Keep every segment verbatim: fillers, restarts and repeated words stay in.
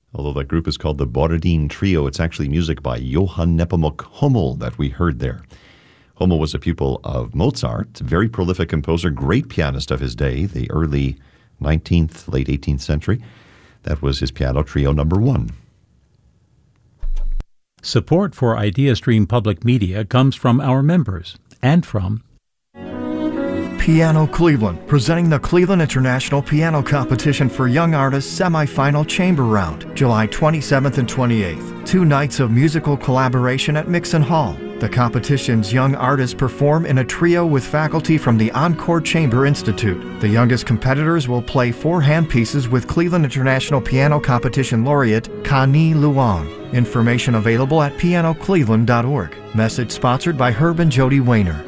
Although that group is called the Borodin Trio, it's actually music by Johann Nepomuk Hummel that we heard there. Hummel was a pupil of Mozart, very prolific composer, great pianist of his day, the early nineteenth, late eighteenth century. That was his piano trio number one. Support for IdeaStream Public Media comes from our members and from Piano Cleveland, presenting the Cleveland International Piano Competition for Young Artists Semifinal Chamber Round, July twenty-seventh and twenty-eighth. Two nights of musical collaboration at Mixon Hall. The competition's young artists perform in a trio with faculty from the Encore Chamber Institute. The youngest competitors will play four hand pieces with Cleveland International Piano Competition laureate Connie Luong. Information available at piano cleveland dot org. Message sponsored by Herb and Jody Wayner.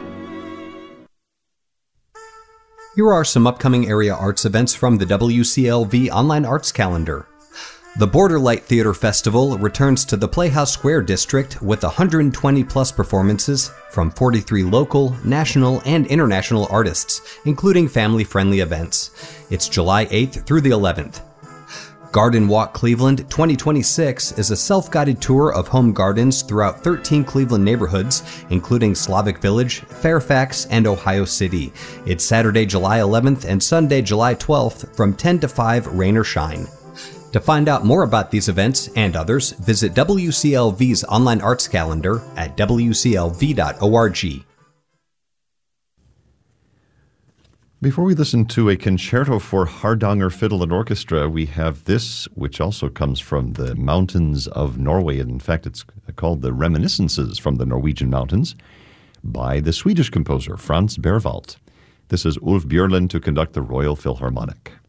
Here are some upcoming area arts events from the W C L V Online Arts Calendar. The Borderlight Theater Festival returns to the Playhouse Square District with one hundred twenty plus performances from forty-three local, national, and international artists, including family-friendly events. It's July eighth through the eleventh. Garden Walk Cleveland twenty twenty-six is a self-guided tour of home gardens throughout thirteen Cleveland neighborhoods, including Slavic Village, Fairfax, and Ohio City. It's Saturday, July eleventh and Sunday, July twelfth from ten to five, rain or shine. To find out more about these events and others, visit W C L V's online arts calendar at w c l v dot org. Before we listen to a concerto for Hardanger Fiddle and Orchestra, we have this, which also comes from the mountains of Norway. In fact, it's called the Reminiscences from the Norwegian Mountains by the Swedish composer Franz Berwald. This is Ulf Björlund to conduct the Royal Philharmonic.